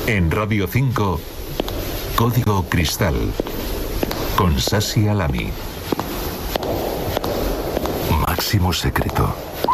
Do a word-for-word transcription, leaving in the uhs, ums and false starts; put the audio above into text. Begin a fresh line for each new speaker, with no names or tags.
En Radio cinco, Código Cristal, con Sasi Alami. Máximo secreto.